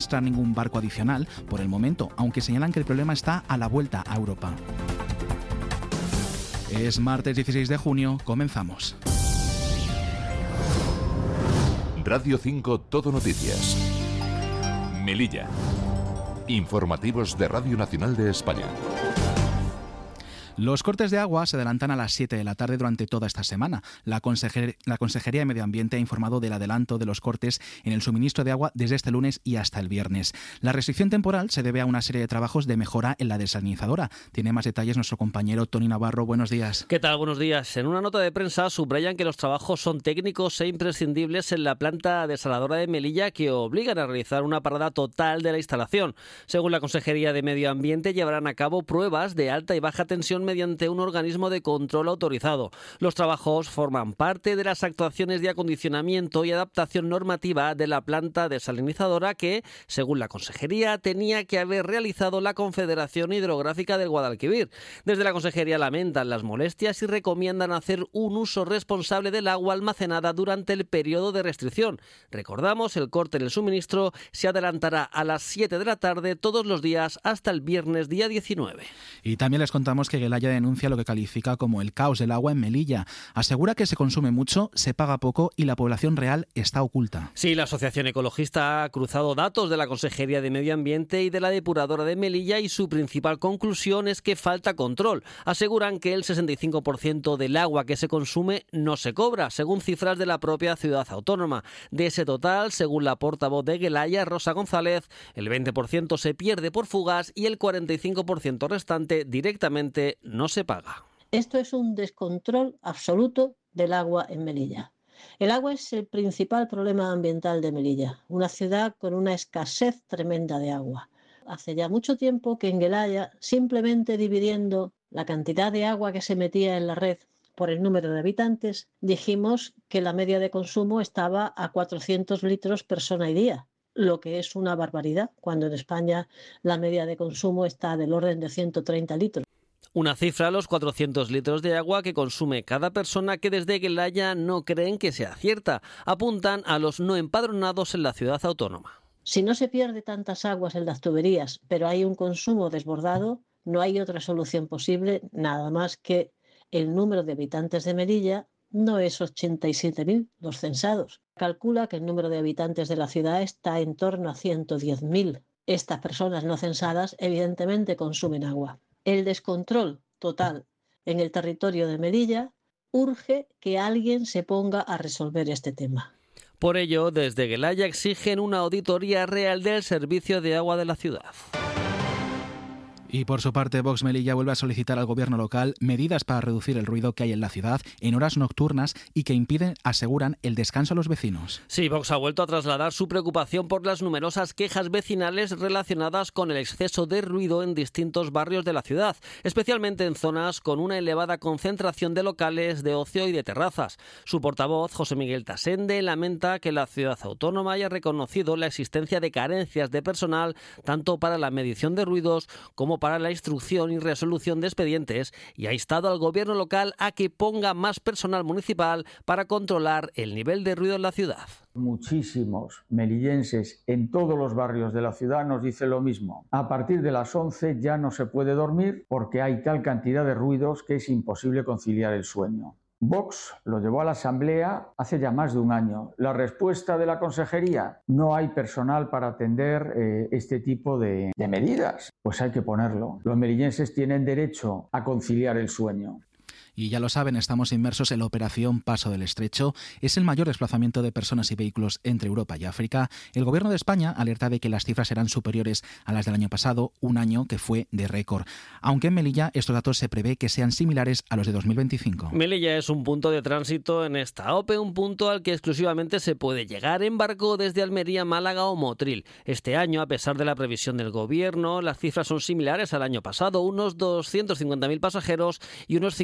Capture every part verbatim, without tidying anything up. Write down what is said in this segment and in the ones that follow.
registrar ningún barco adicional por el momento, aunque señalan que el problema está a la vuelta a Europa. Es martes dieciséis de junio, comenzamos. Radio cinco Todo Noticias. Melilla. Informativos de Radio Nacional de España. Los cortes de agua se adelantan a las siete de la tarde durante toda esta semana. La, consejer- la Consejería de Medio Ambiente ha informado del adelanto de los cortes en el suministro de agua desde este lunes y hasta el viernes. La restricción temporal se debe a una serie de trabajos de mejora en la desalinizadora. Tiene más detalles nuestro compañero Tony Navarro. Buenos días. ¿Qué tal? Buenos días. En una nota de prensa subrayan que los trabajos son técnicos e imprescindibles en la planta desaladora de Melilla que obligan a realizar una parada total de la instalación. Según la Consejería de Medio Ambiente, llevarán a cabo pruebas de alta y baja tensión mediante un organismo de control autorizado. Los trabajos forman parte de las actuaciones de acondicionamiento y adaptación normativa de la planta desalinizadora que, según la Consejería, tenía que haber realizado la Confederación Hidrográfica del Guadalquivir. Desde la Consejería lamentan las molestias y recomiendan hacer un uso responsable del agua almacenada durante el periodo de restricción. Recordamos, el corte en el suministro se adelantará a las siete de la tarde todos los días hasta el viernes día diecinueve. Y también les contamos que Gelaya denuncia lo que califica como el caos del agua en Melilla. Asegura que se consume mucho, se paga poco y la población real está oculta. Sí, la Asociación Ecologista ha cruzado datos de la Consejería de Medio Ambiente y de la Depuradora de Melilla y su principal conclusión es que falta control. Aseguran que el sesenta y cinco por ciento del agua que se consume no se cobra, según cifras de la propia ciudad autónoma. De ese total, según la portavoz de Gelaya, Rosa González, el veinte por ciento se pierde por fugas y el cuarenta y cinco por ciento restante directamente no se paga. Esto es un descontrol absoluto del agua en Melilla. El agua es el principal problema ambiental de Melilla, una ciudad con una escasez tremenda de agua. Hace ya mucho tiempo que en Gelaya, simplemente dividiendo la cantidad de agua que se metía en la red por el número de habitantes, dijimos que la media de consumo estaba a cuatrocientos litros persona y día, lo que es una barbaridad, cuando en España la media de consumo está del orden de ciento treinta litros. Una cifra, los cuatrocientos litros de agua que consume cada persona que desde Gelaya no creen que sea cierta. Apuntan a los no empadronados en la ciudad autónoma. Si no se pierde tantas aguas en las tuberías, pero hay un consumo desbordado, no hay otra solución posible, nada más que el número de habitantes de Melilla no es ochenta y siete mil los censados. Calcula que el número de habitantes de la ciudad está en torno a ciento diez mil. Estas personas no censadas evidentemente consumen agua. El descontrol total en el territorio de Melilla urge que alguien se ponga a resolver este tema. Por ello, desde Gelaya exigen una auditoría real del servicio de agua de la ciudad. Y por su parte, Vox Melilla vuelve a solicitar al gobierno local medidas para reducir el ruido que hay en la ciudad en horas nocturnas y que impiden, aseguran, el descanso a los vecinos. Sí, Vox ha vuelto a trasladar su preocupación por las numerosas quejas vecinales relacionadas con el exceso de ruido en distintos barrios de la ciudad, especialmente en zonas con una elevada concentración de locales de ocio y de terrazas. Su portavoz, José Miguel Tasende, lamenta que la ciudad autónoma haya reconocido la existencia de carencias de personal tanto para la medición de ruidos como para la instrucción y resolución de expedientes y ha instado al gobierno local a que ponga más personal municipal para controlar el nivel de ruido en la ciudad. Muchísimos melillenses en todos los barrios de la ciudad nos dicen lo mismo. A partir de las once ya no se puede dormir porque hay tal cantidad de ruidos que es imposible conciliar el sueño. Vox lo llevó a la Asamblea hace ya más de un año. La respuesta de la Consejería: no hay personal para atender eh, este tipo de, de medidas. Pues hay que ponerlo. Los melillenses tienen derecho a conciliar el sueño. Y ya lo saben, estamos inmersos en la operación Paso del Estrecho. Es el mayor desplazamiento de personas y vehículos entre Europa y África. El Gobierno de España alerta de que las cifras serán superiores a las del año pasado, un año que fue de récord. Aunque en Melilla estos datos se prevé que sean similares a los de dos mil veinticinco. Melilla es un punto de tránsito en esta OPE, un punto al que exclusivamente se puede llegar en barco desde Almería, Málaga o Motril. Este año, a pesar de la previsión del Gobierno, las cifras son similares al año pasado, unos doscientos cincuenta mil pasajeros y unos cincuenta mil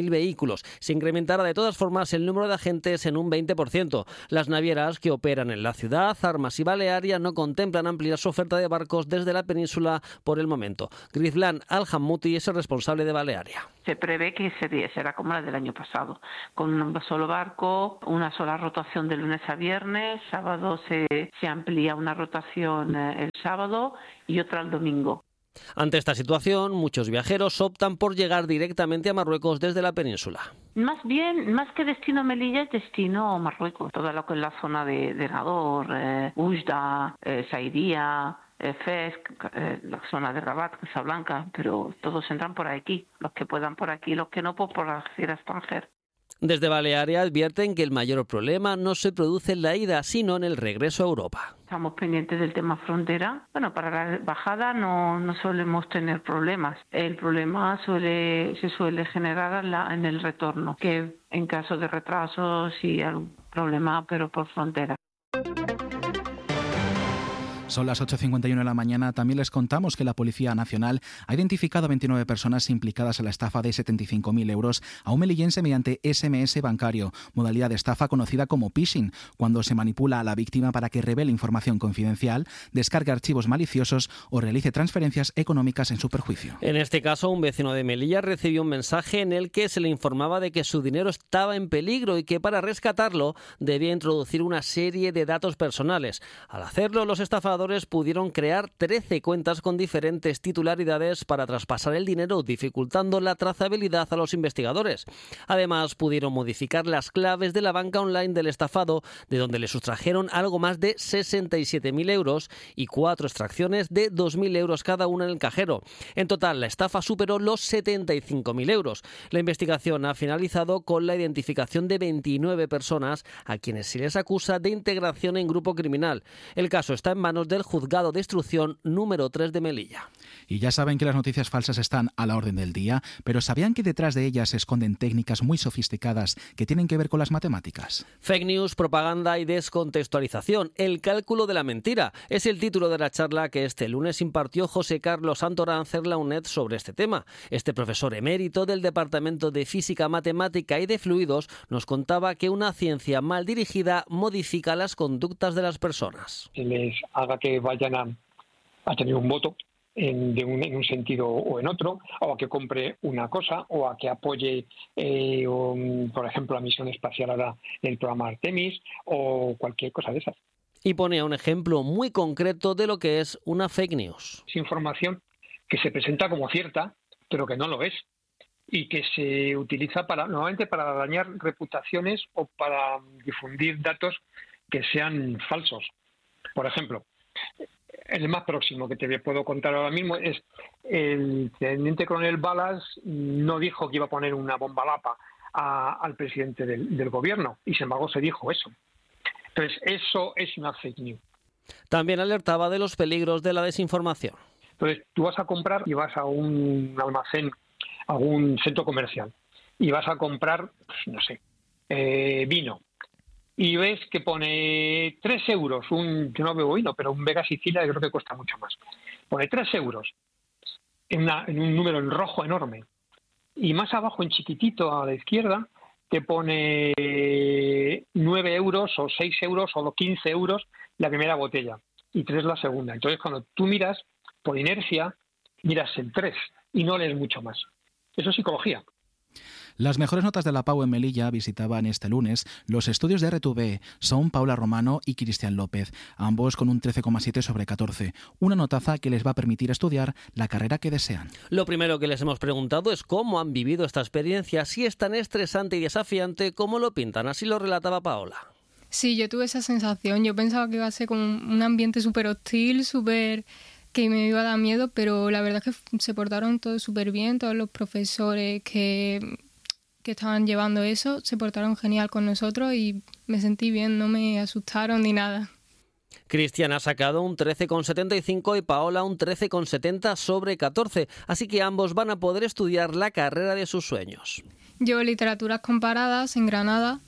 mil vehículos. Se incrementará de todas formas el número de agentes en un veinte por ciento. Las navieras que operan en la ciudad, Armas y Balearia no contemplan ampliar su oferta de barcos desde la península por el momento. Grizlan Al-Hammuti es el responsable de Balearia. Se prevé que será como la del año pasado, con un solo barco, una sola rotación de lunes a viernes, sábado se, se amplía una rotación el sábado y otra el domingo. Ante esta situación, muchos viajeros optan por llegar directamente a Marruecos desde la península. Más bien, más que destino Melilla, es destino Marruecos. Todo lo que es la zona de, de Nador, eh, Oujda, eh, Sairía, eh, Fez, eh, la zona de Rabat, Casablanca, pero todos entran por aquí. Los que puedan por aquí, los que no, pues por la frontera extranjera. Desde Balearia advierten que el mayor problema no se produce en la ida, sino en el regreso a Europa. Estamos pendientes del tema frontera. Bueno, para la bajada no, no solemos tener problemas. El problema suele, se suele generar en, la, en el retorno, que en caso de retraso sí hay algún problema, pero por frontera. Son las ocho y cincuenta y uno de la mañana. También les contamos que la Policía Nacional ha identificado a veintinueve personas implicadas en la estafa de setenta y cinco mil euros a un melillense mediante ese eme ese bancario, modalidad de estafa conocida como phishing, cuando se manipula a la víctima para que revele información confidencial, descargue archivos maliciosos o realice transferencias económicas en su perjuicio. En este caso, un vecino de Melilla recibió un mensaje en el que se le informaba de que su dinero estaba en peligro y que para rescatarlo debía introducir una serie de datos personales. Al hacerlo, los estafadores pudieron crear trece cuentas con diferentes titularidades para traspasar el dinero, dificultando la trazabilidad a los investigadores. Además, pudieron modificar las claves de la banca online del estafado, de donde le sustrajeron algo más de sesenta y siete mil euros y cuatro extracciones de dos mil euros cada una en el cajero. En total, la estafa superó los setenta y cinco mil euros. La investigación ha finalizado con la identificación de veintinueve personas a quienes se les acusa de integración en grupo criminal. El caso está en manos del Juzgado de Instrucción número tres de Melilla. Y ya saben que las noticias falsas están a la orden del día, pero ¿sabían que detrás de ellas se esconden técnicas muy sofisticadas que tienen que ver con las matemáticas? Fake news, propaganda y descontextualización. El cálculo de la mentira es el título de la charla que este lunes impartió José Carlos Santoráncer en la UNED sobre este tema. Este profesor emérito del Departamento de Física, Matemática y de Fluidos nos contaba que una ciencia mal dirigida modifica las conductas de las personas. Se les haga que vayan a, a tener un voto en, de un, en un sentido o en otro, o a que compre una cosa, o a que apoye, eh, un, por ejemplo, la misión espacial ahora del programa Artemis, o cualquier cosa de esas. Y pone un ejemplo muy concreto de lo que es una fake news. Es información que se presenta como cierta, pero que no lo es, y que se utiliza para normalmente para dañar reputaciones o para difundir datos que sean falsos. Por ejemplo, el más próximo que te puedo contar ahora mismo es el teniente coronel Balas no dijo que iba a poner una bomba lapa a, al presidente del, del gobierno, y sin embargo se dijo eso. Entonces, eso es una fake news. También alertaba de los peligros de la desinformación. Entonces, tú vas a comprar y vas a un almacén, a un centro comercial, y vas a comprar, pues, no sé, eh, vino. Y ves que pone tres euros, un, yo no veo vino, pero un Vega Sicilia creo que cuesta mucho más. Pone tres euros en, una, en un número en rojo enorme. Y más abajo, en chiquitito a la izquierda, te pone nueve euros o seis euros o quince euros la primera botella y tres la segunda. Entonces, cuando tú miras, por inercia, miras el tres y no lees mucho más. Eso es psicología. Las mejores notas de la Pau en Melilla visitaban este lunes los estudios de erre tu ve. Son Paula Romano y Cristian López, ambos con un trece coma siete sobre catorce. Una notaza que les va a permitir estudiar la carrera que desean. Lo primero que les hemos preguntado es cómo han vivido esta experiencia, si es tan estresante y desafiante como lo pintan. Así lo relataba Paola. Sí, yo tuve esa sensación. Yo pensaba que iba a ser como un ambiente súper hostil, súper... que me iba a dar miedo, pero la verdad es que se portaron todos súper bien, todos los profesores que, que estaban llevando eso se portaron genial con nosotros y me sentí bien, no me asustaron ni nada. Cristian ha sacado un trece coma setenta y cinco y Paola un trece coma setenta sobre catorce, así que ambos van a poder estudiar la carrera de sus sueños. Yo literaturas comparadas en Granada,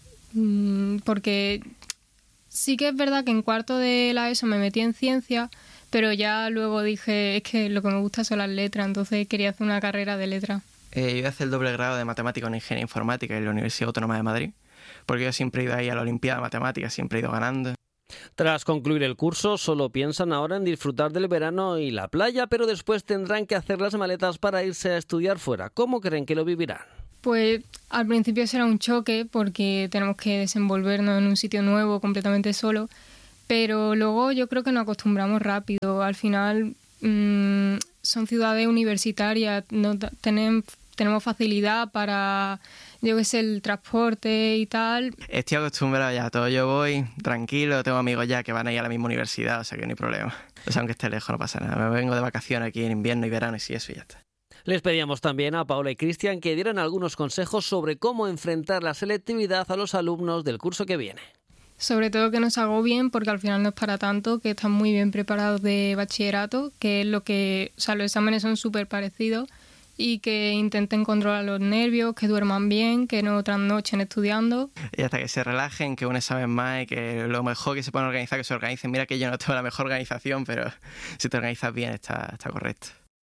porque sí que es verdad que en cuarto de la ESO me metí en ciencia, pero ya luego dije, es que lo que me gusta son las letras, entonces quería hacer una carrera de letras. Eh, yo voy a hacer el doble grado de Matemática en Ingeniería Informática en la Universidad Autónoma de Madrid, porque yo siempre he ido ahí a la Olimpiada de Matemáticas, siempre he ido ganando. Tras concluir el curso, solo piensan ahora en disfrutar del verano y la playa, pero después tendrán que hacer las maletas para irse a estudiar fuera. ¿Cómo creen que lo vivirán? Pues al principio será un choque porque tenemos que desenvolvernos en un sitio nuevo, completamente solo, pero luego yo creo que nos acostumbramos rápido. Al final mmm, son ciudades universitarias, no tenemos, tenemos facilidad para, yo qué sé, el transporte y tal. Estoy acostumbrado ya a todo, yo voy tranquilo, tengo amigos ya que van a ir a la misma universidad, o sea que no hay problema. O sea, aunque esté lejos no pasa nada, me vengo de vacaciones aquí en invierno y verano y sí, eso y ya está. Les pedíamos también a Paola y Cristian que dieran algunos consejos sobre cómo enfrentar la selectividad a los alumnos del curso que viene. Sobre todo que nos hago bien, porque al final no es para tanto, que están muy bien preparados de bachillerato, que es lo que, o sea, los exámenes son súper parecidos, y que intenten controlar los nervios, que duerman bien, que no trasnochen estudiando. Y hasta que se relajen, que un examen más y que lo mejor que se puedan organizar, que se organicen. Mira que yo no tengo la mejor organización, pero si te organizas bien está, está correcto.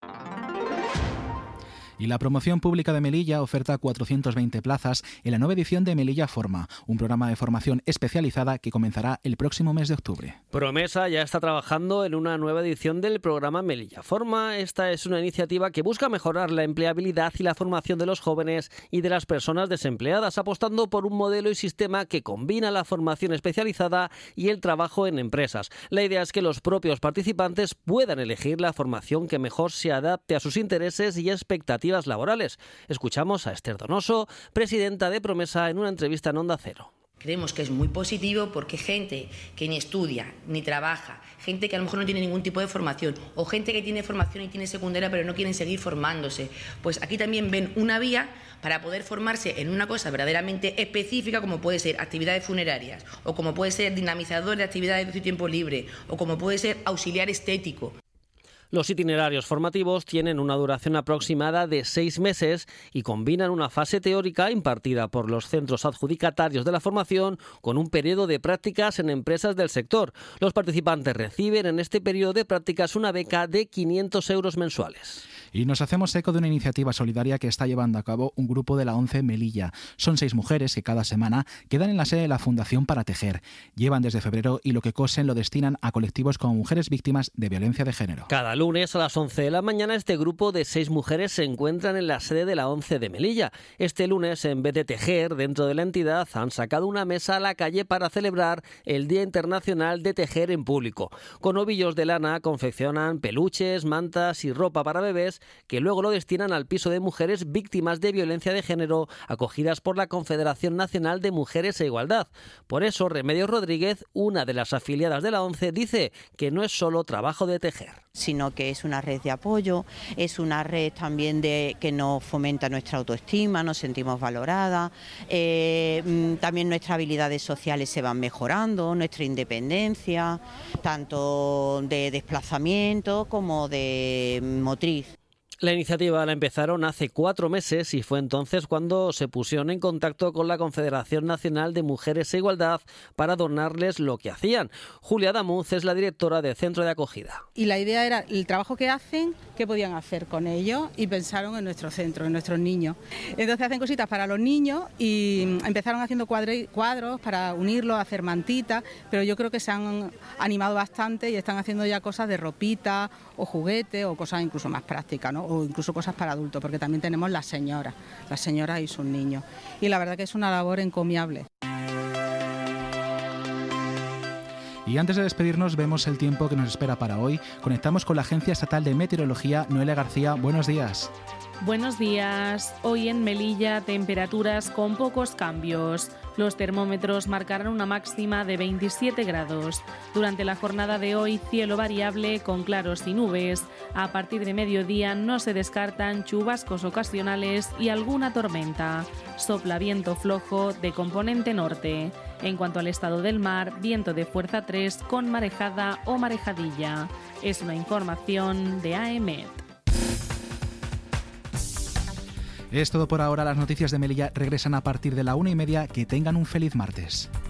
Y la promoción pública de Melilla oferta cuatrocientas veinte plazas en la nueva edición de Melilla Forma, un programa de formación especializada que comenzará el próximo mes de octubre. Promesa ya está trabajando en una nueva edición del programa Melilla Forma. Esta es una iniciativa que busca mejorar la empleabilidad y la formación de los jóvenes y de las personas desempleadas, apostando por un modelo y sistema que combina la formación especializada y el trabajo en empresas. La idea es que los propios participantes puedan elegir la formación que mejor se adapte a sus intereses y expectativas laborales. Escuchamos a Esther Donoso, presidenta de Promesa, en una entrevista en Onda Cero. Creemos que es muy positivo porque gente que ni estudia, ni trabaja, gente que a lo mejor no tiene ningún tipo de formación, o gente que tiene formación y tiene secundaria pero no quieren seguir formándose, pues aquí también ven una vía para poder formarse en una cosa verdaderamente específica, como puede ser actividades funerarias, o como puede ser dinamizador de actividades de su tiempo libre, o como puede ser auxiliar estético. Los itinerarios formativos tienen una duración aproximada de seis meses y combinan una fase teórica impartida por los centros adjudicatarios de la formación con un periodo de prácticas en empresas del sector. Los participantes reciben en este periodo de prácticas una beca de quinientos euros mensuales. Y nos hacemos eco de una iniciativa solidaria que está llevando a cabo un grupo de la ONCE Melilla. Son seis mujeres que cada semana quedan en la sede de la Fundación para tejer. Llevan desde febrero y lo que cosen lo destinan a colectivos como mujeres víctimas de violencia de género. Cada lunes a las once de la mañana este grupo de seis mujeres se encuentran en la sede de la ONCE de Melilla. Este lunes, en vez de tejer dentro de la entidad, han sacado una mesa a la calle para celebrar el Día Internacional de Tejer en Público. Con ovillos de lana confeccionan peluches, mantas y ropa para bebés que luego lo destinan al piso de mujeres víctimas de violencia de género acogidas por la Confederación Nacional de Mujeres e Igualdad. Por eso, Remedios Rodríguez, una de las afiliadas de la ONCE, dice que no es solo trabajo de tejer, sino que es una red de apoyo, es una red también de que nos fomenta nuestra autoestima, nos sentimos valoradas, eh, también nuestras habilidades sociales se van mejorando, nuestra independencia, tanto de desplazamiento como de motriz. La iniciativa la empezaron hace cuatro meses y fue entonces cuando se pusieron en contacto con la Confederación Nacional de Mujeres e Igualdad para donarles lo que hacían. Julia Damuz es la directora del centro de acogida. Y la idea era el trabajo que hacen, qué podían hacer con ellos, y pensaron en nuestro centro, en nuestros niños. Entonces hacen cositas para los niños y empezaron haciendo cuadros para unirlos, hacer mantitas, pero yo creo que se han animado bastante y están haciendo ya cosas de ropita o juguetes o cosas incluso más prácticas, ¿no? O incluso cosas para adultos, porque también tenemos las señoras, las señoras y sus niños. Y la verdad que es una labor encomiable. Y antes de despedirnos, vemos el tiempo que nos espera para hoy. Conectamos con la Agencia Estatal de Meteorología. Noelia García, buenos días. Buenos días. Hoy en Melilla, temperaturas con pocos cambios. Los termómetros marcarán una máxima de veintisiete grados. Durante la jornada de hoy, cielo variable con claros y nubes. A partir de mediodía no se descartan chubascos ocasionales y alguna tormenta. Sopla viento flojo de componente norte. En cuanto al estado del mar, viento de fuerza tres con marejada o marejadilla. Es una información de A E M E T. Es todo por ahora. Las noticias de Melilla regresan a partir de la una y media. Que tengan un feliz martes.